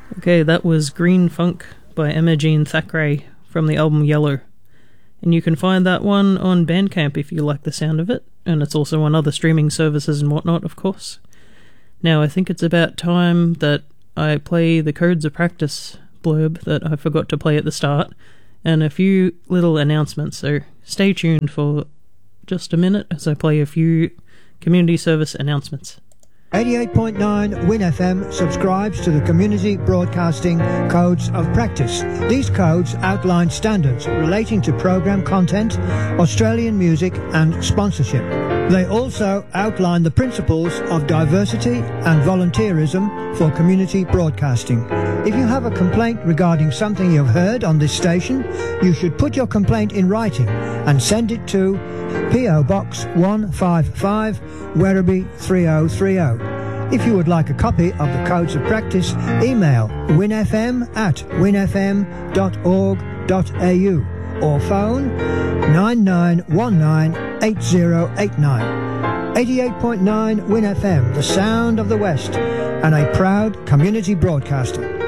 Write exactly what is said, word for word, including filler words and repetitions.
Okay, that was Green Funk by Emma Jean Thackeray from the album Yellow. And you can find that one on Bandcamp if you like the sound of it, and it's also on other streaming services and whatnot, of course. Now, I think it's about time that I play the Codes of Practice blurb that I forgot to play at the start, and a few little announcements, so stay tuned for just a minute as I play a few community service announcements. eighty-eight point nine Win F M subscribes to the Community Broadcasting Codes of Practice. These codes outline standards relating to program content, Australian music and sponsorship. They also outline the principles of diversity and volunteerism for community broadcasting. If you have a complaint regarding something you've heard on this station, you should put your complaint in writing and send it to P O Box one five five, Werribee three oh three oh. If you would like a copy of the Codes of Practice, email winfm at winfm dot org dot a u or phone nine nine one nine eight oh eight nine. eighty-eight point nine Win F M, the sound of the West, and a proud community broadcaster.